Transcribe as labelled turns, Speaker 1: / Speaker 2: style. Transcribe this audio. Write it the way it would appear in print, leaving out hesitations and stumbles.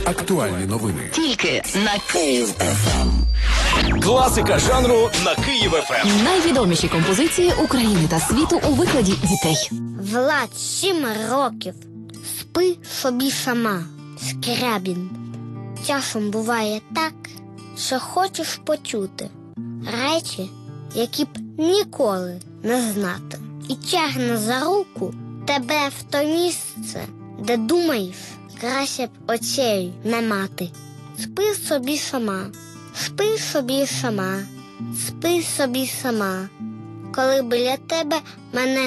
Speaker 1: Актуальні новини.
Speaker 2: Тільки на Київ ФМ.
Speaker 3: Класика жанру на Київ ФМ.
Speaker 2: Найвідоміші композиції України та світу у викладі дітей.
Speaker 4: Влад, 7 років. Спи собі сама. Скрябін. Часом буває так, що хочеш почути речі, які б ніколи не знати. І тягне за руку тебе в то місце, де думаєш, краще б очей не мати. Спи собі сама, спи собі сама, спи собі сама. Коли біля тебе мене